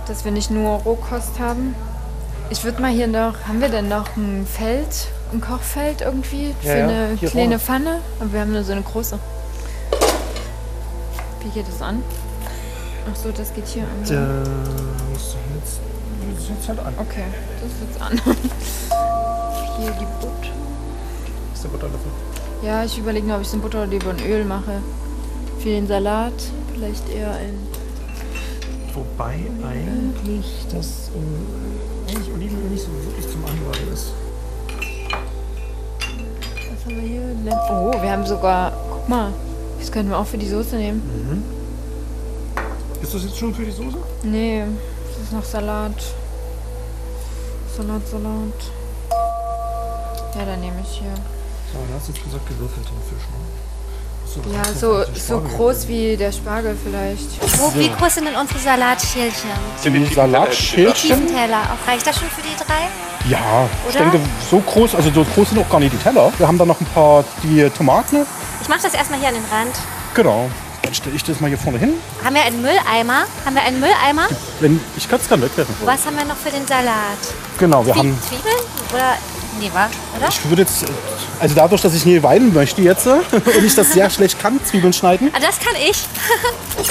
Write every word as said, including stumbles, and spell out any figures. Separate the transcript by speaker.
Speaker 1: dass wir nicht nur Rohkost haben. Ich würde mal hier noch, haben wir denn noch ein Feld, ein Kochfeld irgendwie für
Speaker 2: Ja, ja,
Speaker 1: eine
Speaker 2: hier
Speaker 1: kleine
Speaker 2: vorne.
Speaker 1: Pfanne? Aber wir haben nur so eine große. Wie geht das an? Ach so, das geht hier an.
Speaker 2: Äh, musst du jetzt, das jetzt halt an.
Speaker 1: Okay, das ist jetzt an. Hier die Butter.
Speaker 2: Ist der Butterlöffel?
Speaker 1: Ja, ich überlege nur, ob ich so ein Butter oder lieber ein Öl mache. Für den Salat vielleicht eher ein...
Speaker 2: Wobei eigentlich das äh, eigentlich Olivenöl nicht so wirklich zum Anbraten ist.
Speaker 1: Was haben wir hier? Lem- Oh, wir haben sogar... Guck mal, das könnten wir auch für die Soße nehmen.
Speaker 2: Mhm. Ist das jetzt schon für die Soße?
Speaker 1: Nee, das ist noch Salat. Salat, Salat. Ja, dann nehme ich hier.
Speaker 2: So, du hast jetzt gesagt gewürfelten Fisch, ne? Achso, das
Speaker 1: Ja,
Speaker 2: ist
Speaker 1: so,
Speaker 2: noch die
Speaker 1: so
Speaker 2: Spargel
Speaker 1: groß
Speaker 2: gewesen.
Speaker 1: wie der Spargel vielleicht.
Speaker 3: Wo, wie groß sind denn unsere Salatschälchen?
Speaker 4: Die Salatschälchen?
Speaker 3: Tiefenteller. Auch reicht das schon für die drei?
Speaker 4: Ja, ich
Speaker 3: Oder?
Speaker 4: denke, so groß, also so groß sind auch gar nicht die Teller. Wir haben da noch ein paar die Tomaten.
Speaker 3: Ich mache das erstmal hier an den Rand.
Speaker 4: Genau. Dann stelle ich das mal hier vorne hin.
Speaker 3: Haben wir einen Mülleimer? Haben wir einen Mülleimer?
Speaker 4: Wenn, ich kann es dann wegwerfen.
Speaker 3: Was haben wir noch für den Salat?
Speaker 4: Genau, wir
Speaker 3: Zwie
Speaker 4: haben.
Speaker 3: Zwiebeln? Oder? Nee, wa? Oder?
Speaker 4: Ich würde jetzt, also dadurch, dass ich nie weinen möchte jetzt und ich das sehr schlecht kann, Zwiebeln schneiden,
Speaker 3: Ah, das kann ich.